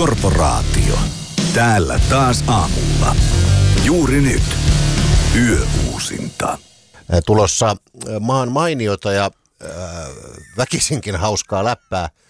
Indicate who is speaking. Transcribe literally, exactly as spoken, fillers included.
Speaker 1: Korporaatio. Täällä taas aamulla. Juuri nyt. Yöuusinta.
Speaker 2: Tulossa maan mainiota ja äh, väkisinkin hauskaa läppää